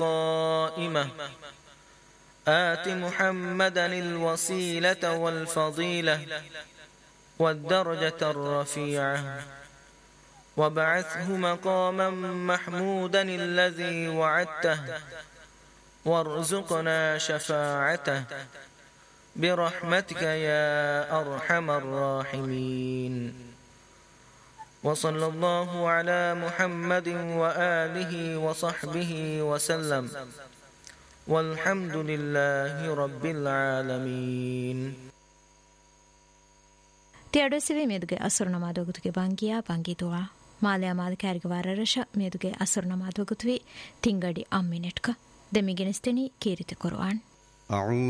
القائمة آت محمدا الوسيلة والفضيلة والدرجة الرفيعة وابعثه مقاما محمودا الذي وعدته وارزقنا شفاعته برحمتك يا أرحم الراحمين وصلى الله على محمد وآله وصحبه وسلم والحمد لله رب العالمين. ಟಿಯಾಡೋಸಿವೆ ಮೇದುಗೆ ಅಸುರ ನಮಾದೋಗುತ್ತಿಗೆ ಬಾಂಗಿತುವಾ ಮಾಲೆ ಅಮಾದ ಕ್ಯಾರಿಗೆ ವಾರರಶ ಮೇದುಗೆ ಅಸುರ ನಮಾದೋಗುತ್ತವಿ ತಿಂಗಡಿ ಅಮ್ಮಿನೆಟ್ಕ ದೆಮಿಗೆನಿಸ್ತೇನಿ ಕೀರಿತೆ ಕುರ್ಆನ್